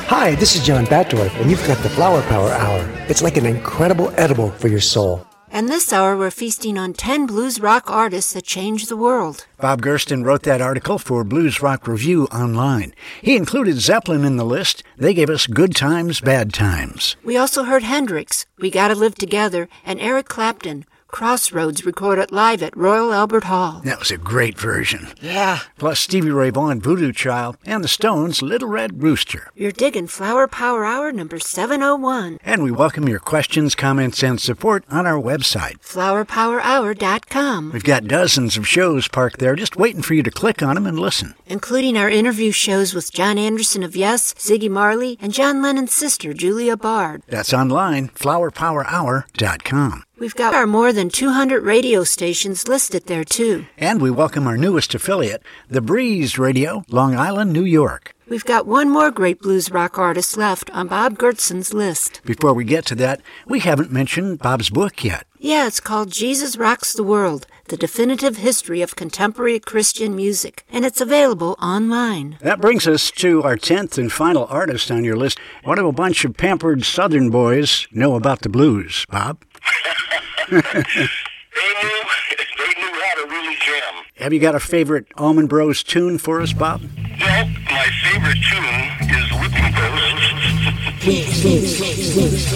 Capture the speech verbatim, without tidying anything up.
Hi, this is John Batdorf, and you've got the Flower Power Hour. It's like an incredible edible for your soul. And this hour, we're feasting on ten blues rock artists that changed the world. Bob Gersten wrote that article for Blues Rock Review Online. He included Zeppelin in the list. They gave us Good Times, Bad Times. We also heard Hendrix, We Gotta Live Together, and Eric Clapton, Crossroads, recorded live at Royal Albert Hall. That was a great version. Yeah. Plus Stevie Ray Vaughan, Voodoo Child, and the Stones' Little Red Rooster. You're digging Flower Power Hour number seven oh one. And we welcome your questions, comments, and support on our website, flower power hour dot com. We've got dozens of shows parked there just waiting for you to click on them and listen. Including our interview shows with John Anderson of Yes, Ziggy Marley, and John Lennon's sister, Julia Bard. That's online, flower power hour dot com. We've got our more than two hundred radio stations listed there, too. And we welcome our newest affiliate, The Breeze Radio, Long Island, New York. We've got one more great blues rock artist left on Bob Gertsen's list. Before we get to that, we haven't mentioned Bob's book yet. Yeah, it's called Jesus Rocks the World, The Definitive History of Contemporary Christian Music, and it's available online. That brings us to our tenth and final artist on your list. What do a bunch of pampered Southern boys know about the blues, Bob? they knew they knew how to really jam. Have you got a favorite Allman Bros tune for us, Bob? Well, my favorite tune is Whipping Post.